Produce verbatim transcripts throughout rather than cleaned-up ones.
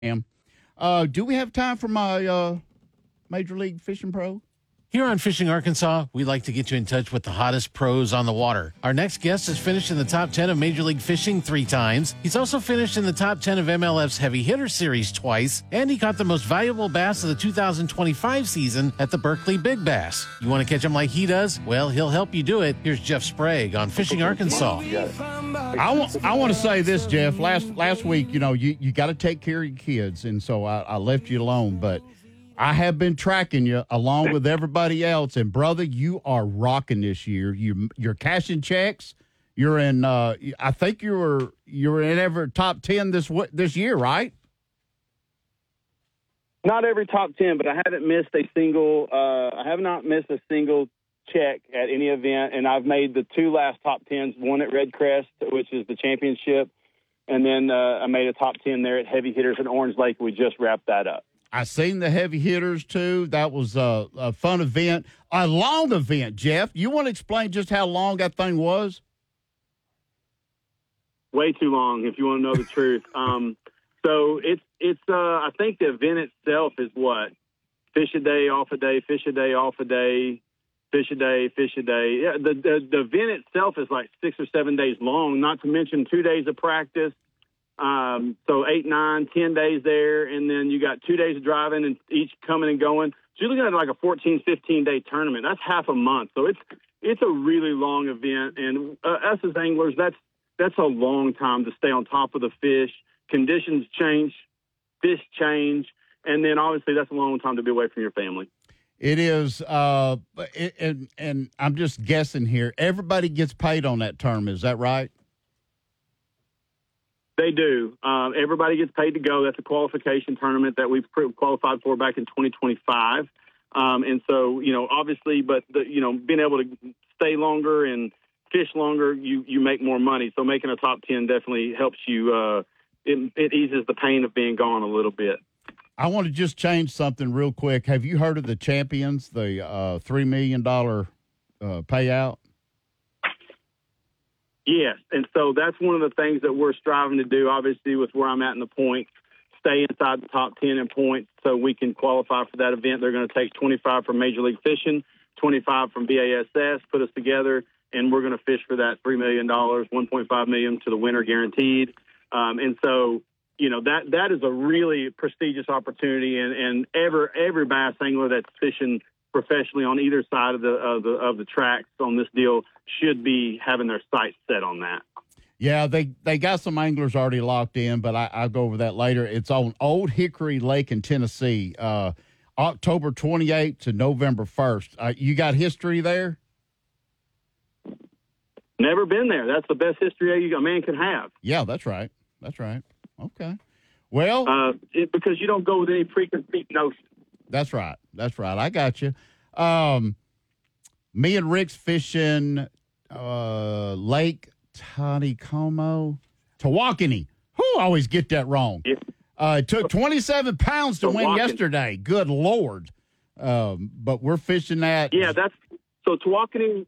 Am. Uh, do we have time for my uh, Major League Fishing Pro? Here on Fishing Arkansas, we like to get you in touch with the hottest pros on the water. Our next guest has finished in the top ten of Major League Fishing three times. He's also finished in the top ten of M L F's Heavy Hitter Series twice, and he caught the most valuable bass of the two thousand twenty-five season at the Berkeley Big Bass. You want to catch him like he does? Well, he'll help you do it. Here's Jeff Sprague on Fishing Arkansas. I want I want to say this, Jeff. Last last week, you know, you, you got to take care of your kids, and so I, I left you alone, but I have been tracking you along with everybody else, and brother, you are rocking this year. You you're cashing checks. You're in. Uh, I think you were you were in every top ten this this year, right? Not every top ten, but I haven't missed a single. Uh, I have not missed a single check at any event, and I've made the two last top tens. One at Red Crest, which is the championship, and then uh, I made a top ten there at Heavy Hitters in Orange Lake. We just wrapped that up. I seen the Heavy Hitters, too. That was a, a fun event. A long event, Jeff. You want to explain just how long that thing was? Way too long, if you want to know the truth. Um, so it's, it's. Uh, I think the event itself is what? Fish a day, off a day, fish a day, off a day, fish a day, fish a day. Yeah, the, the, the event itself is like six or seven days long, not to mention two days of practice. Um, so eight, nine, ten days there, and then you got two days of driving and each coming and going. So you're looking at like a fourteen, fifteen-day tournament. That's half a month. So it's it's a really long event, and uh, us as anglers, that's that's a long time to stay on top of the fish. Conditions change, fish change, and then obviously that's a long time to be away from your family. It is, uh, it, and, and I'm just guessing here, everybody gets paid on that tournament. Is that right? They do. Um, everybody gets paid to go. That's a qualification tournament that we've qualified for back in twenty twenty-five. Um, and so, you know, obviously, but, the, you know, being able to stay longer and fish longer, you, you make more money. So making a top ten definitely helps you. Uh, it, it eases the pain of being gone a little bit. I want to just change something real quick. Have you heard of the Champions, the uh, three million dollars uh, payout? Yes, and so that's one of the things that we're striving to do, obviously, with where I'm at in the points, stay inside the top ten in points so we can qualify for that event. They're going to take twenty-five from Major League Fishing, twenty-five from B A S S, put us together, and we're going to fish for that three million dollars, one point five million dollars to the winner guaranteed. Um, and so, you know, that that is a really prestigious opportunity, and, and every, every bass angler that's fishing professionally on either side of the of the of the tracks on this deal should be having their sights set on that. Yeah, they, they got some anglers already locked in, but I, I'll go over that later. It's on Old Hickory Lake in Tennessee, uh, October twenty-eighth to November first. Uh, you got history there? Never been there. That's the best history a man can have. Yeah, that's right. That's right. Okay. Well, uh, it, because you don't go with any preconceived notion. That's right. That's right. I got you. Um, me and Rick's fishing uh, Lake Tanicomo, Tawakoni. Who always get that wrong? Yeah. Uh, it took twenty-seven pounds to win Tawakoni. yesterday. Good Lord. Um, but we're fishing that. Yeah, that's so Tawakoni.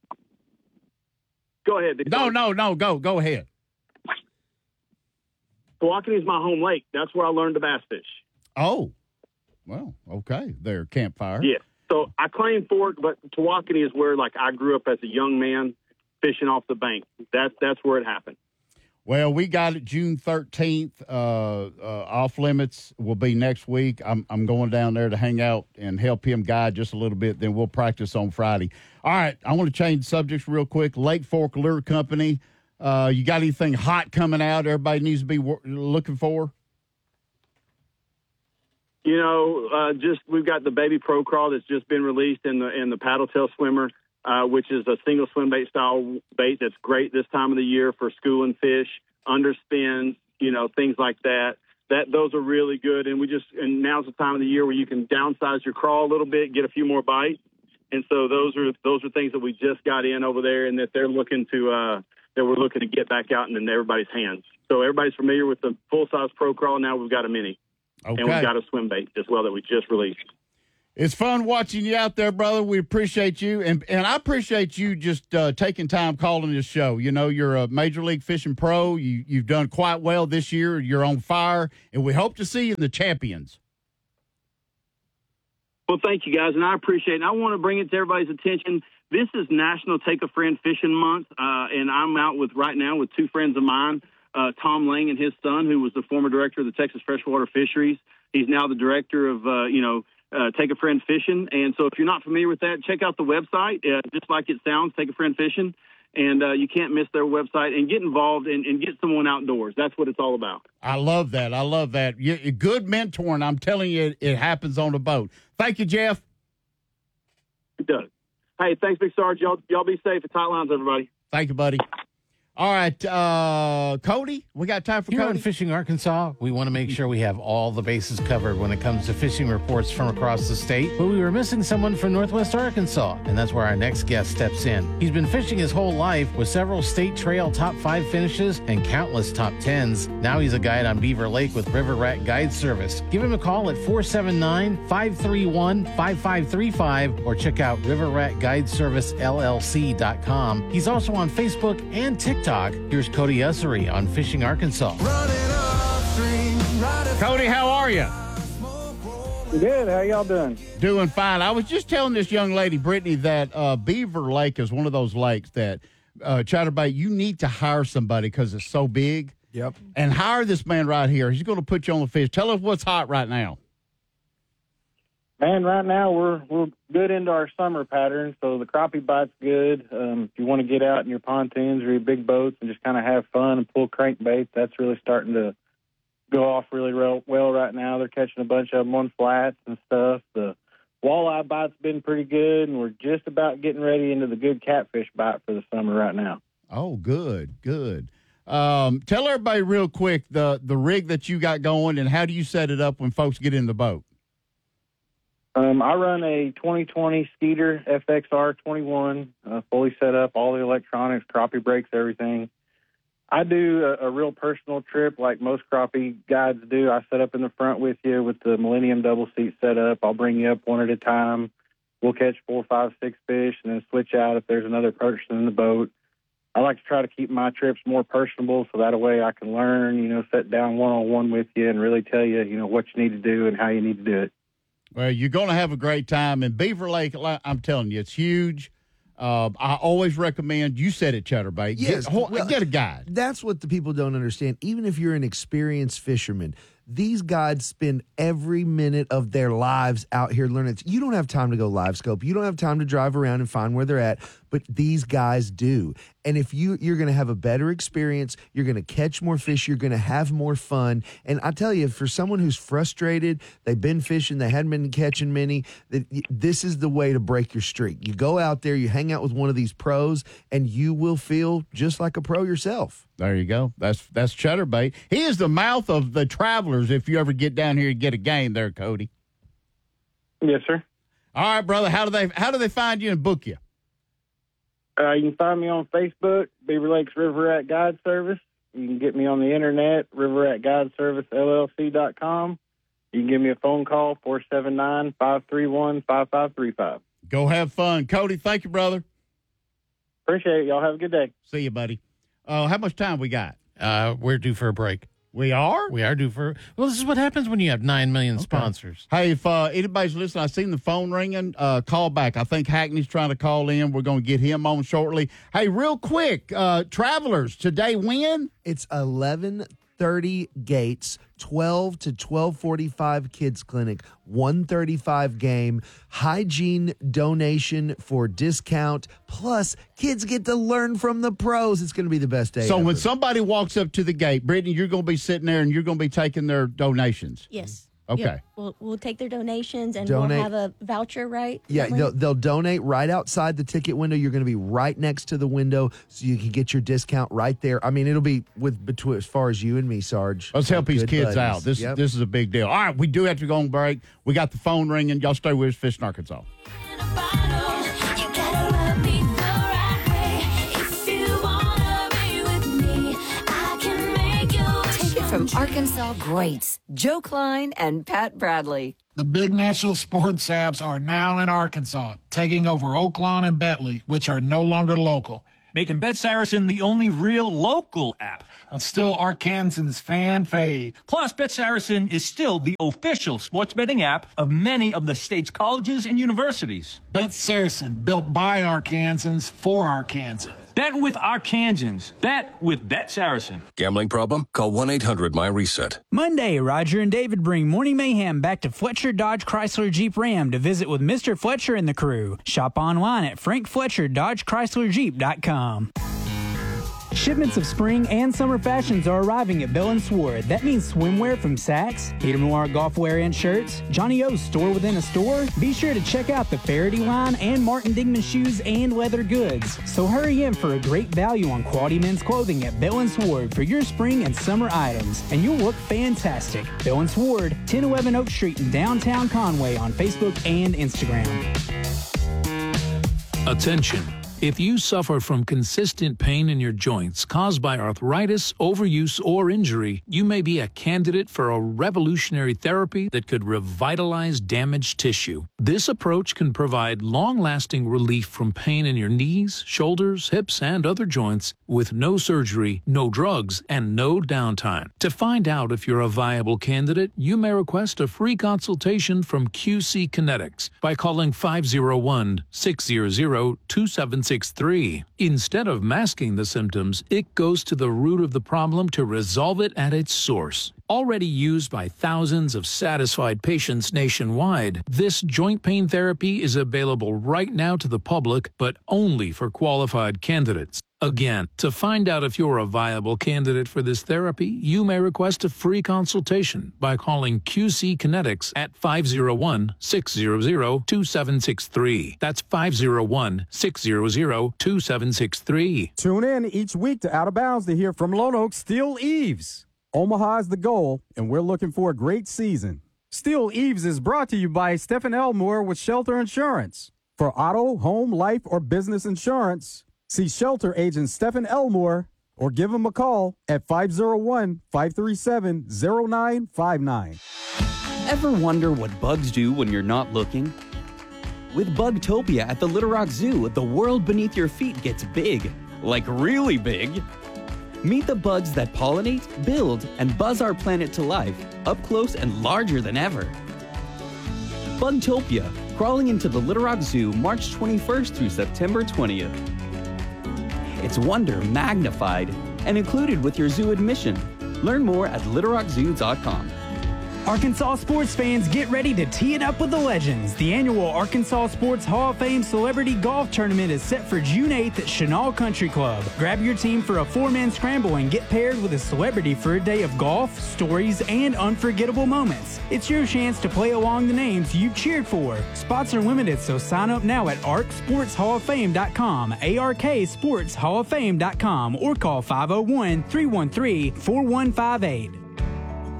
Go ahead. No, no, no. Go, go ahead. Tawakoni is my home lake. That's where I learned to bass fish. Oh, well, okay. There, campfire. Yeah. So I claim Fork, but Tawakoni is where, like, I grew up as a young man fishing off the bank. That's that's where it happened. Well, we got it June thirteenth. Uh, uh, Off Limits will be next week. I'm I'm going down there to hang out and help him guide just a little bit. Then we'll practice on Friday. All right, I want to change subjects real quick. Lake Fork Lure Company. Uh, you got anything hot coming out? Everybody needs to be wor- looking for. You know, uh, just we've got the Baby Pro Crawl that's just been released in the in the paddle tail swimmer, uh, which is a single swim bait style bait that's great this time of the year for schooling fish, underspins, you know, things like that. That those are really good, and we just and now's the time of the year where you can downsize your crawl a little bit, get a few more bites, and so those are those are things that we just got in over there, and that they're looking to uh, that we're looking to get back out in everybody's hands. So everybody's familiar with the full size Pro Crawl. Now we've got a mini. Okay. And we've got a swim bait as well that we just released. It's fun watching you out there, brother. We appreciate you, and and I appreciate you just uh, taking time calling this show. You know, you're a Major League Fishing pro. You you've done quite well this year. You're on fire, and we hope to see you in the Champions. Well, thank you, guys, and I appreciate it. And I want to bring it to everybody's attention. This is National Take a Friend Fishing Month, uh, and I'm out with right now with two friends of mine, uh, Tom Lang and his son, who was the former director of the Texas Freshwater Fisheries. He's now the director of, uh, you know, uh, Take a Friend Fishing. And so if you're not familiar with that, check out the website, uh, just like it sounds, Take a Friend Fishing. And uh, you can't miss their website, and get involved and, and get someone outdoors. That's what it's all about. I love that. I love that. You, good mentoring. I'm telling you, it, it happens on the boat. Thank you, Jeff. It does. Hey, thanks, Big Sarge. Y'all, y'all be safe at Tight Lines, everybody. Thank you, buddy. All right, uh, Cody, we got time for Here Cody? on Fishing Arkansas, we want to make sure we have all the bases covered when it comes to fishing reports from across the state, but we were missing someone from Northwest Arkansas, and that's where our next guest steps in. He's been fishing his whole life with several state trail top five finishes and countless top tens. Now he's a guide on Beaver Lake with River Rat Guide Service. Give him a call at four seven nine, five three one, five five three five or check out river rat guide service L L C dot com. He's also on Facebook and TikTok. Here's Cody Ussery on Fishing Arkansas. Cody, how are you? Good. How y'all doing? Doing fine. I was just telling this young lady, Brittany, that uh, Beaver Lake is one of those lakes that, uh, Chatterbait, you need to hire somebody because it's so big. Yep. And hire this man right here. He's going to put you on the fish. Tell us what's hot right now. Man, right now we're we're good into our summer pattern, so the crappie bite's good. Um, if you want to get out in your pontoons or your big boats and just kind of have fun and pull crankbait, that's really starting to go off really real, well right now. They're catching a bunch of them on flats and stuff. The walleye bite's been pretty good, and we're just about getting ready into the good catfish bite for the summer right now. Oh, good, good. Um, tell everybody real quick the, the rig that you got going and how do you set it up when folks get in the boat? Um, I run a twenty twenty Skeeter F X R twenty-one, uh, fully set up, all the electronics, crappie brakes, everything. I do a, a real personal trip like most crappie guides do. I set up in the front with you with the Millennium double seat set up. I'll bring you up one at a time. We'll catch four, five, six fish and then switch out if there's another person in the boat. I like to try to keep my trips more personable so that way I can learn, you know, sit down one-on-one with you and really tell you, you know, what you need to do and how you need to do it. Well, you're going to have a great time. And Beaver Lake, I'm telling you, it's huge. Uh, I always recommend, you said it, Chatterbait, Yes, get, ho- well, get a guide. That's what the people don't understand. Even if you're an experienced fisherman, these guides spend every minute of their lives out here learning. You don't have time to go live scope. You don't have time to drive around and find where they're at, but these guys do. And if you, you're going to have a better experience, you're going to catch more fish, you're going to have more fun. And I tell you, for someone who's frustrated, they've been fishing, they hadn't been catching many, that this is the way to break your streak. You go out there, you hang out with one of these pros, and you will feel just like a pro yourself. There you go. That's that's Chatterbait. He is the mouth of the travelers if you ever get down here and get a game there, Cody. Yes, sir. All right, brother. How do they how do they find you and book you? Uh, you can find me on Facebook, Beaver Lakes River Rat Guide Service. You can get me on the internet, river rat guide service L L C dot com. You can give me a phone call, four seven nine, five three one, five five three five. Go have fun. Cody, thank you, brother. Appreciate it. Y'all have a good day. See you, buddy. Uh, how much time we got? Uh, we're due for a break. We are? We are due for. Well, this is what happens when you have nine million Okay. sponsors. Hey, if uh, anybody's listening, I seen the phone ringing. Uh, call back. I think Hackney's trying to call in. We're going to get him on shortly. Hey, real quick, uh, travelers, today win? It's eleven thirty gates, twelve to twelve forty-five kids clinic, one thirty-five game, hygiene donation for discount, plus kids get to learn from the pros. It's going to be the best day So ever. when somebody walks up to the gate, Brittany, you're going to be sitting there and you're going to be taking their donations. Yes. Okay. Yep. We'll we'll take their donations and Donate. we'll have a voucher, right? Yeah, Emily? they'll, they'll donate right outside the ticket window. You're going to be right next to the window, so you can get your discount right there. I mean, it'll be with between as far as you and me, Sarge. Let's help Like these good kids buddies. out. This Yep. this is a big deal. All right, we do have to go on break. We got the phone ringing. Y'all stay with us, Fishing Arkansas. Take it from Arkansas greats Joe Klein and Pat Bradley. The big national sports apps are now in Arkansas, taking over Oaklawn and Bentley, which are no longer local. Making Bet Saracen the only real local app. And still Arkansans fan fave. Plus, Bet Saracen is still the official sports betting app of many of the state's colleges and universities. Bet Saracen, built by Arkansans for Arkansans. Bet with Arkansans. Bet with Bet Saracen. Gambling problem? Call one eight hundred my reset. Monday, Roger and David bring Morning Mayhem back to Fletcher Dodge Chrysler Jeep Ram to visit with Mister Fletcher and the crew. Shop online at frank fletcher dodge chrysler jeep dot com. Shipments of spring and summer fashions are arriving at Bell and Sword. That means swimwear from Saks, Peter Millar golf wear and shirts, Johnny O's store within a store. Be sure to check out the Faraday line and Martin Dingman shoes and leather goods. So hurry in for a great value on quality men's clothing at Bell and Sword for your spring and summer items, and you'll look fantastic. Bell and Sword, ten eleven Oak Street in downtown Conway on Facebook and Instagram. Attention. If you suffer from consistent pain in your joints caused by arthritis, overuse, or injury, you may be a candidate for a revolutionary therapy that could revitalize damaged tissue. This approach can provide long-lasting relief from pain in your knees, shoulders, hips, and other joints with no surgery, no drugs, and no downtime. To find out if you're a viable candidate, you may request a free consultation from Q C Kinetics by calling five oh one, six hundred, two seven six three. Instead of masking the symptoms, it goes to the root of the problem to resolve it at its source. Already used by thousands of satisfied patients nationwide, this joint pain therapy is available right now to the public, but only for qualified candidates. Again, to find out if you're a viable candidate for this therapy, you may request a free consultation by calling Q C Kinetics at five oh one, six hundred, two seven six three. That's five oh one, six hundred, two seven six three. Tune in each week to Out of Bounds to hear from Lone Oak Steel Eaves. Omaha is the goal, and we're looking for a great season. Steel Eaves is brought to you by Stephen Elmore with Shelter Insurance. For auto, home, life, or business insurance, see Shelter Agent Stephen Elmore or give him a call at five oh one, five three seven, oh nine five nine. Ever wonder what bugs do when you're not looking? With Bugtopia at the Little Rock Zoo, the world beneath your feet gets big. Like really big. Meet the bugs that pollinate, build, and buzz our planet to life, up close and larger than ever. Bugtopia, crawling into the Little Rock Zoo March twenty-first through September twentieth. It's wonder magnified and included with your zoo admission. Learn more at little rock zoo dot com. Arkansas sports fans, get ready to tee it up with the legends. The annual Arkansas Sports Hall of Fame Celebrity Golf Tournament is set for June eighth at Chenal Country Club. Grab your team for a four-man scramble and get paired with a celebrity for a day of golf, stories, and unforgettable moments. It's your chance to play along the names you cheered for. Spots are limited, so sign up now at arc sports hall of fame dot com, A R K sports hall of fame dot com, or call five oh one, three one three, four one five eight.